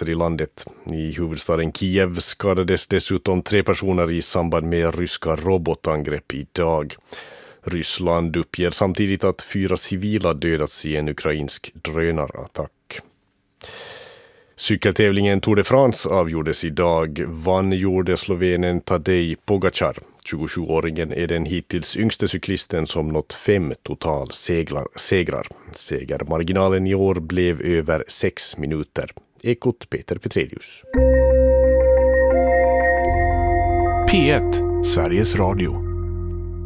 delstater i landet. I huvudstaden Kiev skadades dessutom 3 personer i samband med ryska robotangrepp idag. Ryssland uppger samtidigt att 4 civila dödats i en ukrainsk drönarattack. Cykeltävlingen Tour de France avgjordes idag. Vann gjorde slovenen Tadej Pogačar. 27-åringen är den hittills yngste cyklisten som nått 5 totalsegrar. Segermarginalen i år blev över 6 minuter. Ekot Peter Petrelius. P1, Sveriges Radio.